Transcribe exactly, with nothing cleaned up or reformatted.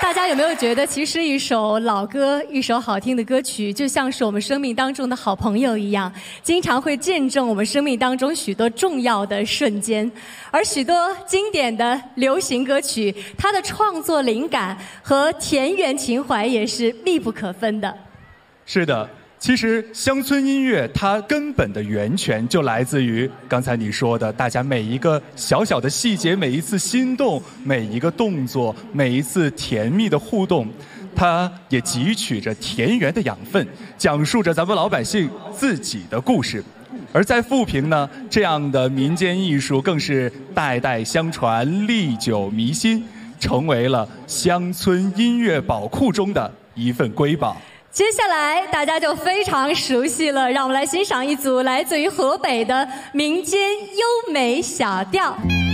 大家有没有觉得，其实一首老歌，一首好听的歌曲，就像是我们生命当中的好朋友一样，经常会见证我们生命当中许多重要的瞬间。而许多经典的流行歌曲，它的创作灵感和田园情怀也是密不可分的。 是的。其实乡村音乐它根本的源泉就来自于刚才你说的，大家每一个小小的细节，每一次心动，每一个动作，每一次甜蜜的互动，它也汲取着田园的养分，讲述着咱们老百姓自己的故事。而在富平呢，这样的民间艺术更是代代相传，历久弥新，成为了乡村音乐宝库中的一份瑰宝。 接下来大家就非常熟悉了，让我们来欣赏一组来自于河北的民间优美小调。